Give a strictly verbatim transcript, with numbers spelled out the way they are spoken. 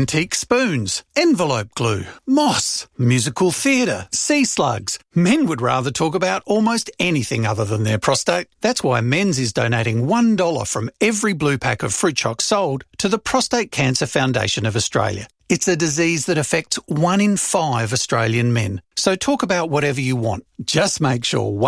antique spoons, envelope glue, moss, musical theatre, sea slugs. Men would rather talk about almost anything other than their prostate. That's why Men's is donating one dollar from every blue pack of fruit chocs sold to the Prostate Cancer Foundation of Australia. It's a disease that affects one in five Australian men. So talk about whatever you want. Just make sure